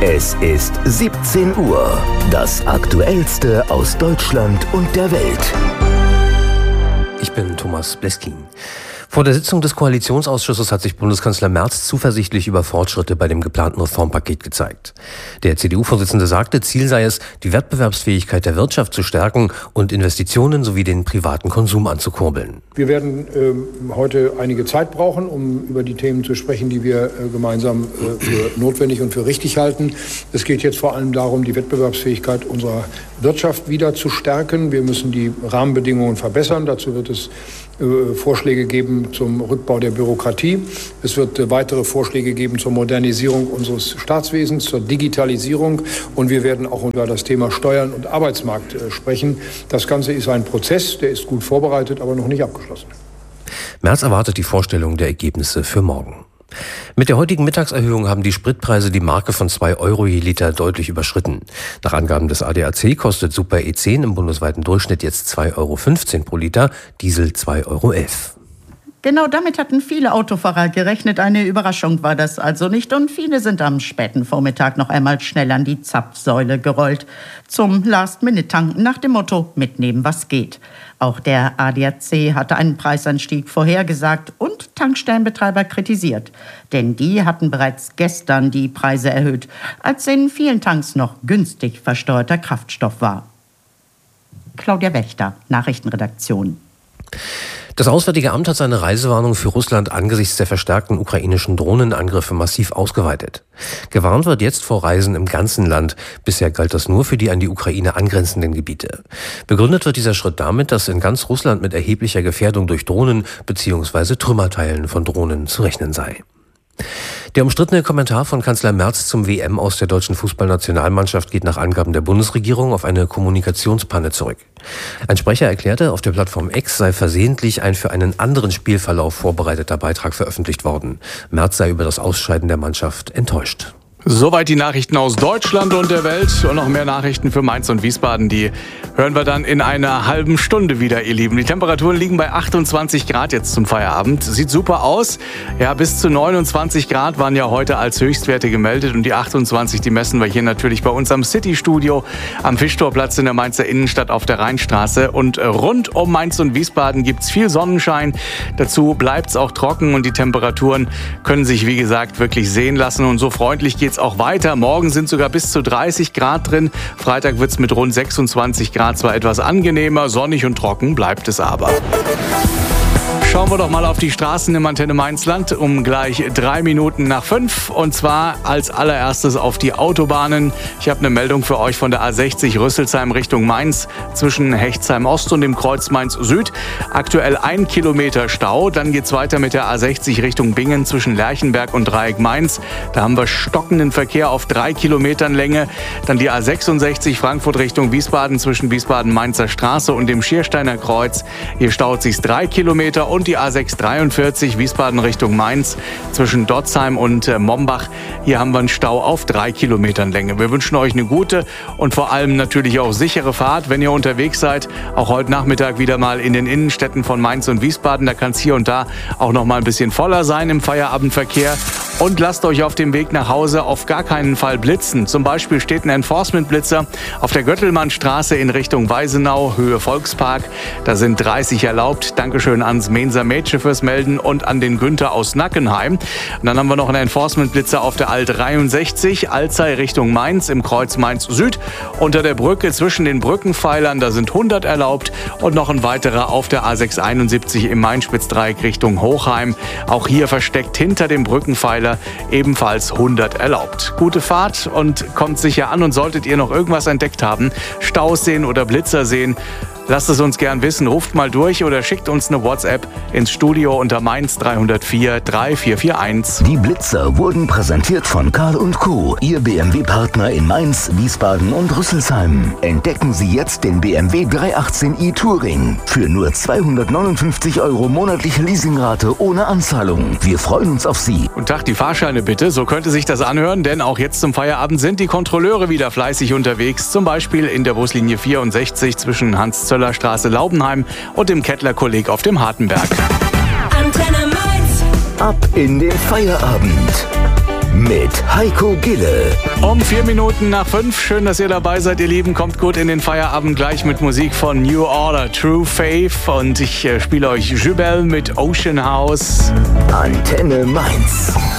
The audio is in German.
Es ist 17 Uhr. Das Aktuellste aus Deutschland und der Welt. Ich bin Thomas Bleskin. Vor der Sitzung des Koalitionsausschusses hat sich Bundeskanzler Merz zuversichtlich über Fortschritte bei dem geplanten Reformpaket gezeigt. Der CDU-Vorsitzende sagte, Ziel sei es, die Wettbewerbsfähigkeit der Wirtschaft zu stärken und Investitionen sowie den privaten Konsum anzukurbeln. Wir werden heute einige Zeit brauchen, um über die Themen zu sprechen, die wir gemeinsam für notwendig und für richtig halten. Es geht jetzt vor allem darum, die Wettbewerbsfähigkeit unserer Wirtschaft wieder zu stärken. Wir müssen die Rahmenbedingungen verbessern. Dazu wird es Vorschläge geben zum Rückbau der Bürokratie. Es wird weitere Vorschläge geben zur Modernisierung unseres Staatswesens, zur Digitalisierung. Und wir werden auch über das Thema Steuern und Arbeitsmarkt sprechen. Das Ganze ist ein Prozess, der ist gut vorbereitet, aber noch nicht abgeschlossen. Merz erwartet die Vorstellung der Ergebnisse für morgen. Mit der heutigen Mittagserhöhung haben die Spritpreise die Marke von 2 Euro je Liter deutlich überschritten. Nach Angaben des ADAC kostet Super E10 im bundesweiten Durchschnitt jetzt 2,15 Euro pro Liter, Diesel 2,11 Euro. Genau damit hatten viele Autofahrer gerechnet. Eine Überraschung war das also nicht. Und viele sind am späten Vormittag noch einmal schnell an die Zapfsäule gerollt. Zum Last-Minute-Tanken nach dem Motto, mitnehmen, was geht. Auch der ADAC hatte einen Preisanstieg vorhergesagt und Tankstellenbetreiber kritisiert. Denn die hatten bereits gestern die Preise erhöht, als in vielen Tanks noch günstig versteuerter Kraftstoff war. Claudia Wächter, Nachrichtenredaktion. Das Auswärtige Amt hat seine Reisewarnung für Russland angesichts der verstärkten ukrainischen Drohnenangriffe massiv ausgeweitet. Gewarnt wird jetzt vor Reisen im ganzen Land. Bisher galt das nur für die an die Ukraine angrenzenden Gebiete. Begründet wird dieser Schritt damit, dass in ganz Russland mit erheblicher Gefährdung durch Drohnen bzw. Trümmerteilen von Drohnen zu rechnen sei. Der umstrittene Kommentar von Kanzler Merz zum WM aus der deutschen Fußballnationalmannschaft geht nach Angaben der Bundesregierung auf eine Kommunikationspanne zurück. Ein Sprecher erklärte, auf der Plattform X sei versehentlich ein für einen anderen Spielverlauf vorbereiteter Beitrag veröffentlicht worden. Merz sei über das Ausscheiden der Mannschaft enttäuscht. Soweit die Nachrichten aus Deutschland und der Welt und noch mehr Nachrichten für Mainz und Wiesbaden, die hören wir dann in einer halben Stunde wieder, ihr Lieben. Die Temperaturen liegen bei 28 Grad jetzt zum Feierabend. Sieht super aus. Ja, bis zu 29 Grad waren ja heute als Höchstwerte gemeldet und die 28, die messen wir hier natürlich bei uns am City-Studio am Fischtorplatz in der Mainzer Innenstadt auf der Rheinstraße. Und rund um Mainz und Wiesbaden gibt's viel Sonnenschein. Dazu bleibt's auch trocken und die Temperaturen können sich, wie gesagt, wirklich sehen lassen und so freundlich geht's auch weiter. Morgen sind sogar bis zu 30 Grad drin. Freitag wird es mit rund 26 Grad zwar etwas angenehmer, sonnig und trocken bleibt es aber. Schauen wir doch mal auf die Straßen im Antenne Mainzland um gleich 3 Minuten nach 5. Und zwar als allererstes auf die Autobahnen. Ich habe eine Meldung für euch von der A60 Rüsselsheim Richtung Mainz zwischen Hechtsheim Ost und dem Kreuz Mainz Süd. Aktuell 1 Kilometer Stau. Dann geht es weiter mit der A60 Richtung Bingen zwischen Lerchenberg und Dreieck Mainz. Da haben wir stockenden Verkehr auf 3 Kilometern Länge. Dann die A66 Frankfurt Richtung Wiesbaden zwischen Wiesbaden-Mainzer Straße und dem Schiersteiner Kreuz. Hier staut sich 3 Kilometer und die A643 Wiesbaden Richtung Mainz zwischen Dotzheim und Mombach. Hier haben wir einen Stau auf 3 Kilometern Länge. Wir wünschen euch eine gute und vor allem natürlich auch sichere Fahrt, wenn ihr unterwegs seid. Auch heute Nachmittag wieder mal in den Innenstädten von Mainz und Wiesbaden. Da kann es hier und da auch noch mal ein bisschen voller sein im Feierabendverkehr. Und lasst euch auf dem Weg nach Hause auf gar keinen Fall blitzen. Zum Beispiel steht ein Enforcement-Blitzer auf der Göttelmannstraße in Richtung Weisenau, Höhe Volkspark. Da sind 30 erlaubt. Dankeschön ans Menser Mädchen fürs Melden und an den Günther aus Nackenheim. Und dann haben wir noch einen Enforcement-Blitzer auf der Alt 63, Alzey Richtung Mainz im Kreuz Mainz Süd. Unter der Brücke zwischen den Brückenpfeilern, da sind 100 erlaubt. Und noch ein weiterer auf der A671 im Main-Spitzdreieck Richtung Hochheim. Auch hier versteckt hinter dem Brückenpfeiler ebenfalls 100 erlaubt. Gute Fahrt und kommt sicher an. Und solltet ihr noch irgendwas entdeckt haben, Staus sehen oder Blitzer sehen, lasst es uns gern wissen. Ruft mal durch oder schickt uns eine WhatsApp ins Studio unter Mainz 304 3441. Die Blitzer wurden präsentiert von Karl & Co., Ihr BMW-Partner in Mainz, Wiesbaden und Rüsselsheim. Entdecken Sie jetzt den BMW 318i Touring. Für nur 259 € monatliche Leasingrate ohne Anzahlung. Wir freuen uns auf Sie. Guten Tag, die Fahrscheine bitte. So könnte sich das anhören, denn auch jetzt zum Feierabend sind die Kontrolleure wieder fleißig unterwegs. Zum Beispiel in der Buslinie 64 zwischen Hans-Zöller-Straße Laubenheim und dem Kettler-Kolleg auf dem Hartenberg. Ab in den Feierabend. mit Heiko Gille. Um 4 Minuten nach 5. Schön, dass ihr dabei seid, ihr Lieben. Kommt gut in den Feierabend gleich mit Musik von New Order, True Faith. Und ich spiele euch Jubel mit Ocean House. Antenne Mainz.